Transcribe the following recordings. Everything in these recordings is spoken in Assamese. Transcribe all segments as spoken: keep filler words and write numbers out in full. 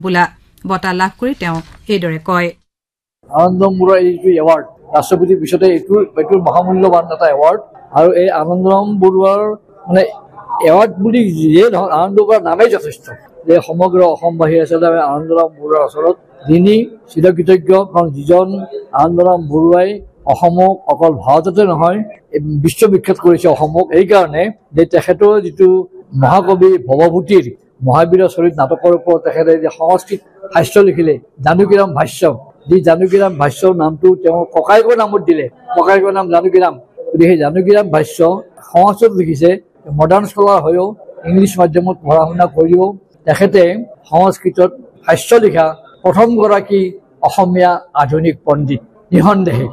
বোলা বঁটা লাভ কৰি তেওঁ এইদৰে কয় আনন্দৰাম বৰুৱা এইটো এৱাৰ্ড ৰাষ্ট্ৰপতিৰ পিছতে এইটো এইটো মহামূল্যৱান এটা এৱাৰ্ড আৰু এই আনন্দৰাম বৰুৱাৰ মানে এৱাৰ্ড বুলি যিয়ে নহয় আনন্দ বৰুৱাৰ নামেই যথেষ্ট যে সমগ্ৰ অসমবাসী আচলতে আনন্দৰাম বৰুৱাৰ ওচৰত ঋণী চিৰকৃতজ্ঞ কাৰণ যিজন আনন্দৰাম বৰুৱাই অসমক অকল ভাৰততে নহয় বিশ্ববিখ্যাত কৰিছে অসমক এইকাৰণে যে তেখেতৰ যিটো মহাকবি ভৱভূতিৰ মহাবীৰ চৰিত নাটকৰ ওপৰত তেখেতে যে সংস্কৃত ভাষ্য লিখিলে জানকীৰাম ভাষ্য যি জানকীৰাম ভাষ্যৰ নামটো তেওঁৰ ককায়েকৰ নামত দিলে ককায়েকৰ নাম জানকীৰাম গতিকে সেই জানকীৰাম ভাষ্য সংস্কৃতত লিখিছে মডাৰ্ণ স্কলাৰ হৈও ইংলিছ মাধ্যমত পঢ়া শুনা কৰিও তেখেতে সংস্কৃতত ভাষ্য লিখা প্ৰথমগৰাকী অসমীয়া আধুনিক পণ্ডিত নিঃসন্দেহে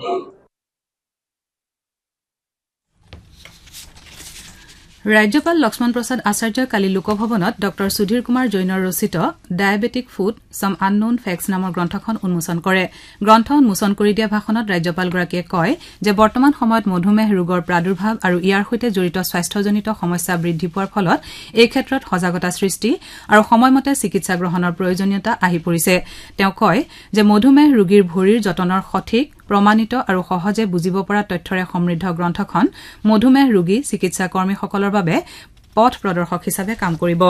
ৰাজ্যপাল লক্ষ্মণ প্ৰসাদ আচাৰ্যই কালি লোকভৱনত ডক্টৰ সুধীৰ কুমাৰ জৈনৰ ৰচিত diabetic food sum unknown facts নামৰ গ্ৰন্থখন উন্মোচন কৰে গ্ৰন্থ উন্মোচন কৰি দিয়া ভাষণত ৰাজ্যপালগৰাকীয়ে কয় যে বৰ্তমান সময়ত মধুমেহ ৰোগৰ প্ৰাদুৰ্ভাৱ আৰু ইয়াৰ সৈতে জড়িত স্বাস্থ্যজনিত সমস্যা বৃদ্ধি পোৱাৰ ফলত এই ক্ষেত্ৰত সজাগতা সৃষ্টি আৰু সময়মতে চিকিৎসা গ্ৰহণৰ প্ৰয়োজনীয়তা আহি পৰিছে তেওঁ কয় যে মধুমেহ ৰোগীৰ ভৰিৰ যতনৰ সঠিক প্ৰমাণিত আৰু সহজে বুজিব পৰা তথ্যৰে সমৃদ্ধ গ্ৰন্থখন মধুমেহ ৰোগী চিকিৎসা কৰ্মীসকলৰ বাবে পথ প্ৰদৰ্শক হিচাপে কাম কৰিব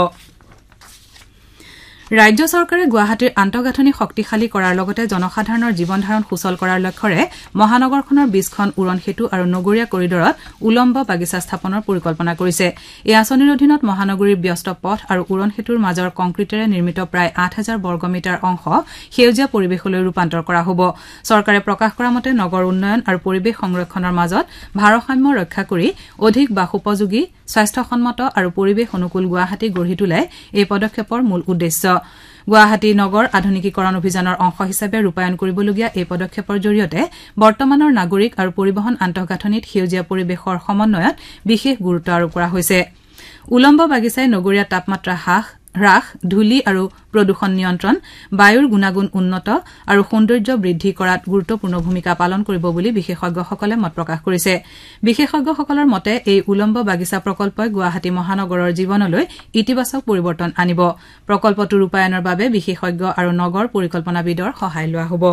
ৰাজ্য চৰকাৰে গুৱাহাটীৰ আন্তঃগাঁথনি শক্তিশালী কৰাৰ লগতে জনসাধাৰণৰ জীৱন ধাৰণ সুচল কৰাৰ লক্ষ্যৰে মহানগৰখনৰ বিশখন উৰণ সেতু আৰু নগৰীয়া কৰিডৰত উলম্ব বাগিচা স্থাপনৰ পৰিকল্পনা কৰিছে এই আঁচনিৰ অধীনত মহানগৰীৰ ব্যস্ত পথ আৰু উৰণ সেতুৰ মাজৰ কংক্ৰিটেৰে নিৰ্মিত প্ৰায় আঠ হাজাৰ বৰ্গমিটাৰ অংশ সেউজীয়া পৰিৱেশলৈ ৰূপান্তৰ কৰা হ'ব চৰকাৰে প্ৰকাশ কৰা মতে নগৰ উন্নয়ন আৰু পৰিৱেশ সংৰক্ষণৰ মাজত ভাৰসাম্য ৰক্ষা কৰি অধিক বাসোপযোগী স্বাস্থ্যসন্মত আৰু পৰিৱেশ অনুকূল গুৱাহাটী গঢ়ি তোলাই এই পদক্ষেপৰ মূল উদ্দেশ্য গুৱাহাটী নগৰ আধুনিকীকৰণ অভিযানৰ অংশ হিচাপে ৰূপায়ণ কৰিবলগীয়া এই পদক্ষেপৰ জৰিয়তে বৰ্তমানৰ নাগৰিক আৰু পৰিবহন আন্তঃগাঁথনিত সেউজীয়া পৰিৱেশৰ সমন্বয়ত বিশেষ গুৰুত্ব আৰোপ কৰা হৈছে উলম্ব বাগিচাই নগৰীয়া তাপমাত্ৰা হ্ৰাস হ্ৰাস ধূলি আৰু প্ৰদূষণ নিয়ন্ত্ৰণ বায়ুৰ গুণাগুণ উন্নত আৰু সৌন্দৰ্য বৃদ্ধি কৰাত গুৰুত্বপূৰ্ণ ভূমিকা পালন কৰিব বুলি বিশেষজ্ঞসকলে মত প্ৰকাশ কৰিছে বিশেষজ্ঞসকলৰ মতে এই উলম্ব বাগিচা প্ৰকল্পই গুৱাহাটী মহানগৰৰ জীৱনলৈ ইতিবাচক পৰিৱৰ্তন আনিব প্ৰকল্পটো ৰূপায়ণৰ বাবে বিশেষজ্ঞ আৰু নগৰ পৰিকল্পনাবিদৰ সহায় লোৱা হ'ব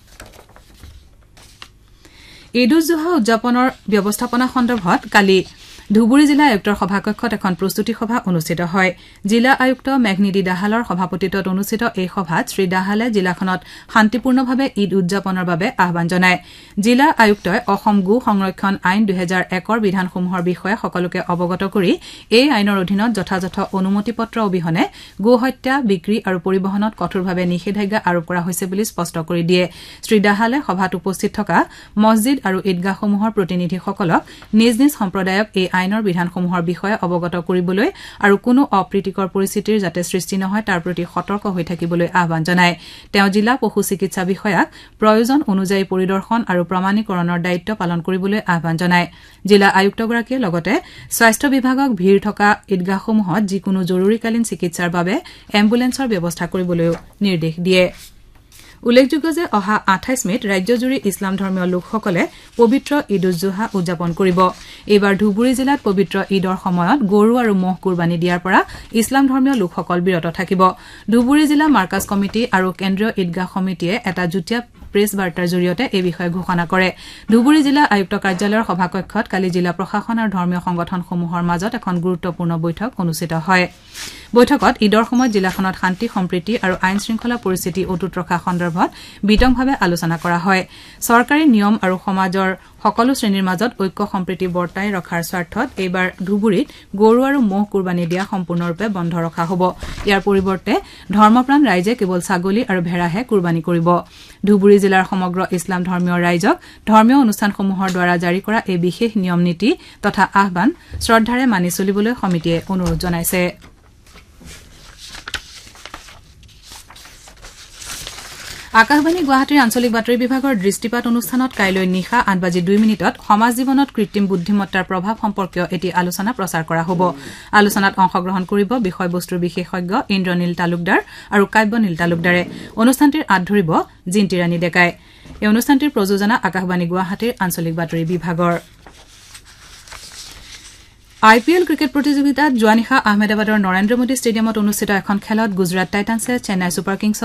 ঈদ উজ জোহা উদযাপনৰ ব্যৱস্থাপনা সন্দৰ্ভত কালি ধুবুৰী জিলা আয়ুক্তৰ সভাকক্ষত এখন প্ৰস্তুতি সভা অনুষ্ঠিত হয় জিলা আয়ুক্ত মেঘনিধি দাহালৰ সভাপতিত্বত অনুষ্ঠিত এই সভাত শ্ৰী দাহালে জিলাখনত শান্তিপূৰ্ণভাৱে ঈদ উদযাপনৰ বাবে আহ্বান জনায় জিলা আয়ুক্তই অসম গো সংৰক্ষণ আইন দুহেজাৰ একৰ বিধানসমূহৰ বিষয়ে সকলোকে অৱগত কৰি এই আইনৰ অধীনত যথাযথ অনুমতি পত্ৰ অবিহনে গো হত্যা বিক্ৰী আৰু পৰিবহণত কঠোৰভাৱে নিষেধাজ্ঞা আৰোপ কৰা হৈছে বুলি স্পষ্ট কৰি দিয়ে শ্ৰী দাহালে সভাত উপস্থিত থকা মছজিদ আৰু ঈদগাহসমূহৰ প্ৰতিনিধিসকলক নিজ নিজ সম্প্ৰদায়ক এই আইনৰ বিধানসমূহৰ বিষয়ে অৱগত কৰিবলৈ আৰু কোনো অপ্ৰীতিকৰ পৰিস্থিতিৰ যাতে সৃষ্টি নহয় তাৰ প্ৰতি সতৰ্ক হৈ থাকিবলৈ আহ্বান জনায় তেওঁ জিলা পশু চিকিৎসা বিষয়াক প্ৰয়োজন অনুযায়ী পৰিদৰ্শন আৰু প্ৰমাণীকৰণৰ দায়িত্ব পালন কৰিবলৈ আহ্বান জনায় জিলা আয়ুক্তগৰাকীয়ে লগতে স্বাস্থ্য বিভাগক ভিৰ থকা ঈদগাহসমূহত যিকোনো জৰুৰীকালীন চিকিৎসাৰ বাবে এম্বুলেন্সৰ ব্যৱস্থা কৰিবলৈও নিৰ্দেশ দিয়ে উল্লেখযোগ্য যে অহা আঠাইছ মেত ৰাজ্যজুৰি ইছলাম ধৰ্মীয় লোকসকলে পবিত্ৰ ঈদ উজ জোহা উদযাপন কৰিব এইবাৰ ধুবুৰী জিলাত পবিত্ৰ ঈদৰ সময়ত গৰু আৰু মহ কুৰবানী দিয়াৰ পৰা ইছলাম ধৰ্মীয় লোকসকল বিৰত থাকিব ধুবুৰী জিলা মাৰ্কাজ কমিটি আৰু কেন্দ্ৰীয় ঈদগাহ সমিতিয়ে এটা যুটীয়া প্ৰেছ বাৰ্তাৰ জৰিয়তে এই বিষয়ে ঘোষণা কৰে ধুবুৰী জিলা আয়ুক্ত কাৰ্যালয়ৰ সভাকক্ষত কালি জিলা প্ৰশাসন আৰু ধৰ্মীয় সংগঠনসমূহৰ মাজত এখন গুৰুত্বপূৰ্ণ বৈঠক অনুষ্ঠিত হয় বৈঠকত ঈদৰ সময়ত জিলাখনত শান্তি সম্প্ৰীতি আৰু আইন শৃংখলা পৰিস্থিতি অটুট ৰখা সন্দৰ্ভত বিতংভাৱে আলোচনা কৰা হয় চৰকাৰী নিয়ম আৰু সমাজৰ সকলো শ্ৰেণীৰ মাজত ঐক্য সম্প্ৰীতি বৰ্তাই ৰখাৰ স্বাৰ্থত এইবাৰ ধুবুৰীত গৰু আৰু মহ কুৰবানী দিয়া সম্পূৰ্ণৰূপে বন্ধ ৰখা হ'ব ইয়াৰ পৰিৱৰ্তে ধৰ্মপ্ৰাণ ৰাইজে কেৱল ছাগলী আৰু ভেড়াহে কুৰবানী কৰিব ধুবুৰী জিলাৰ সমগ্ৰ ইছলাম ধৰ্মীয় ৰাইজক ধৰ্মীয় অনুষ্ঠানসমূহৰ দ্বাৰা জাৰি কৰা এই বিশেষ নিয়ম নীতি তথা আহ্বান শ্ৰদ্ধাৰে মানি চলিবলৈ সমিতিয়ে অনুৰোধ জনাইছে আকাশবাণী গুৱাহাটীৰ আঞ্চলিক বাতৰি বিভাগৰ দৃষ্টিপাত অনুষ্ঠানত কাইলৈ নিশা আঠ বাজি দুই মিনিটত সমাজ জীৱনত কৃত্ৰিম বুদ্ধিমত্তাৰ প্ৰভাৱ সম্পৰ্কীয় এটি আলোচনা প্ৰচাৰ কৰা হ'ব আলোচনাত অংশগ্ৰহণ কৰিব বিষয়বস্তুৰ বিশেষজ্ঞ ইন্দ্ৰনীল তালুকদাৰ আৰু কাব্যনীল তালুকদাৰে অনুষ্ঠানটিৰ আঁত ধৰিব জিন্তি ৰাণী ডেকাই এই অনুষ্ঠানটিৰ প্ৰযোজনা আকাশবাণী গুৱাহাটীৰ আঞ্চলিক বাতৰি বিভাগৰ আই পি এল ক্ৰিকেট প্ৰতিযোগিতাত যোৱা নিশা আহমেদাবাদৰ নৰেন্দ্ৰ মোদী ষ্টেডিয়ামত অনুষ্ঠিত এখন খেলত গুজৰাট টাইটান্ছে চেন্নাই ছুপাৰ কিংছক